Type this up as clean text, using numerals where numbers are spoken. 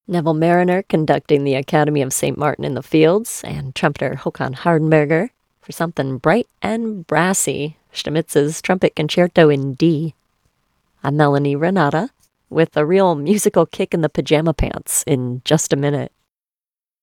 Neville Mariner conducting the Academy of St. Martin in the Fields, and trumpeter Håkan Hardenberger for something bright and brassy, Stamitz's Trumpet Concerto in D. I'm Melanie Renata with a real musical kick in the pajama pants in just a minute.